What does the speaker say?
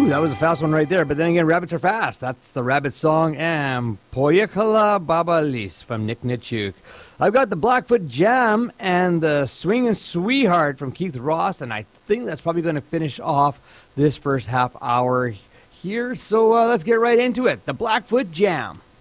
Ooh, that was a fast one right there. But then again, rabbits are fast. That's the rabbit song and Poyakala Babalis from Nick Nichuk. I've got the Blackfoot Jam and the Swingin' Sweetheart from Keith Ross, and I think that's probably going to finish off this first half hour here. So let's get right into it. The Blackfoot Jam.